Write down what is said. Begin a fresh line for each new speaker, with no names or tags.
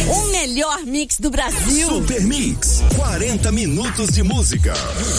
O melhor mix do Brasil.
Super Mix, 40 minutos de música.